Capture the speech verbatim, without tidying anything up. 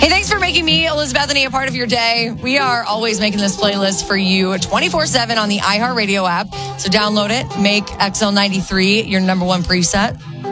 Hey, thanks for making me, Elizabeth, a part of your day. We are always making this playlist for you twenty-four seven on the iHeartRadio app. So download it. Make X L ninety-three your number one preset.